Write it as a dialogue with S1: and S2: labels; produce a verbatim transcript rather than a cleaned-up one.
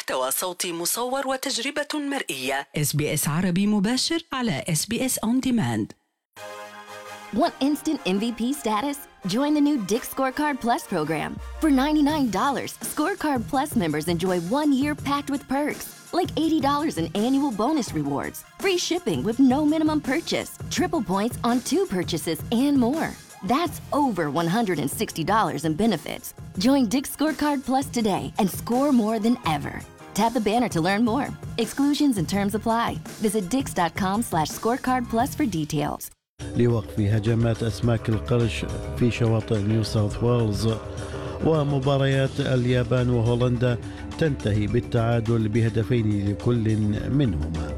S1: محتوى صوتي مصور وتجربة مرئية.
S2: إس بي إس عربي مباشر على إس بي إس On Demand.
S3: Want instant M V P status? Join the new Dick Scorecard Plus program. For ninety-nine dollars, Scorecard Plus members enjoy one year packed with perks, like eighty dollars in annual bonus rewards, free shipping with no minimum purchase, triple points on two purchases, and more. That's over one hundred sixty dollars in benefits. Join Dick Scorecard Plus today and score more than ever. Tap the banner to learn more. Exclusions and terms apply. Visit dix.com slash scorecard plus for details.
S4: لوقف هجمات أسماك القرش في شواطئ نيو ساوث ويلز. ومباريات اليابان وهولندا تنتهي بالتعادل بهدفين لكل منهما.